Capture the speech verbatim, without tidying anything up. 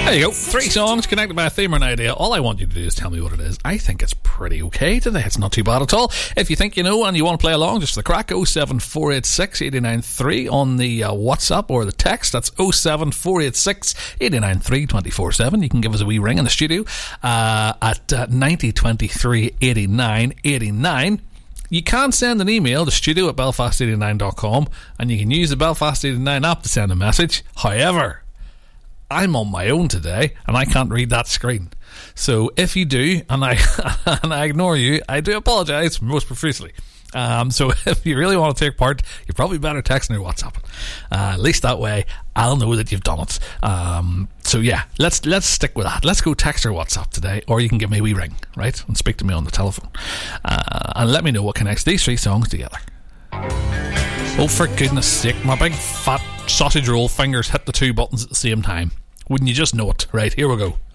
There you go. Three songs connected by a theme or an idea. All I want you to do is tell me what it is. I think it's pretty okay today. It's not too bad at all. If you think you know and you want to play along, just for the crack, oh seven four eight six, eight nine three on the uh, WhatsApp or the text. That's oh seven four eight six, eight nine three, two four seven. You can give us a wee ring in the studio uh, at uh, ninety twenty-three eighty-nine eighty-nine. You can send an email to studio at belfast eighty-nine dot com, and you can use the Belfast eighty-nine app to send a message. However, I'm on my own today and I can't read that screen. So if you do and I and I ignore you, I do apologise most profusely. Um, so if you really want to take part, you're probably better texting or WhatsApping. Uh, at least that way I'll know that you've done it. Um, so yeah, let's let's stick with that. Let's go text or WhatsApp today, or you can give me a wee ring, right, and speak to me on the telephone, uh, and let me know what connects these three songs together. Oh, for goodness sake, my big fat sausage roll fingers hit the two buttons at the same time. Wouldn't you just know it? Right, here we go.